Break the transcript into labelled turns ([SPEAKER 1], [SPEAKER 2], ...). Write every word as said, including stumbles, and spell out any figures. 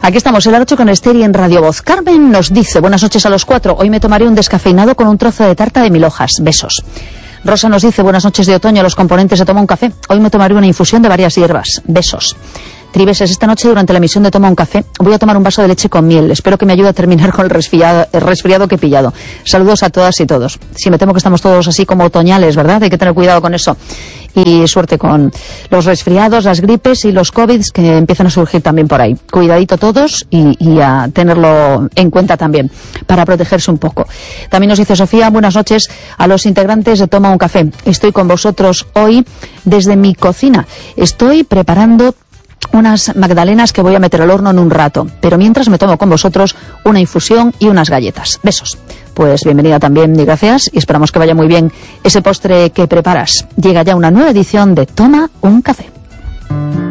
[SPEAKER 1] Aquí estamos, el Arocho con Esther y en Radio Voz. Carmen nos dice, buenas noches a los cuatro, hoy me tomaré un descafeinado con un trozo de tarta de mil hojas, besos. Rosa nos dice, buenas noches de otoño, los componentes de Toma un Café, hoy me tomaré una infusión de varias hierbas, besos. Tribeses, esta noche durante la emisión de Toma un Café voy a tomar un vaso de leche con miel, espero que me ayude a terminar con el resfriado, el resfriado que he pillado. Saludos a todas y todos. Sí, me temo que estamos todos así como otoñales, ¿verdad? Hay que tener cuidado con eso. Y suerte con los resfriados, las gripes y los COVID que empiezan a surgir también por ahí. Cuidadito todos y, y a tenerlo en cuenta también para protegerse un poco. También nos dice Sofía, buenas noches a los integrantes de Toma un Café. Estoy con vosotros hoy desde mi cocina. Estoy preparando unas magdalenas que voy a meter al horno en un rato, pero mientras me tomo con vosotros una infusión y unas galletas. Besos. Pues bienvenida también y gracias, y esperamos que vaya muy bien ese postre que preparas. Llega ya una nueva edición de Toma un Café.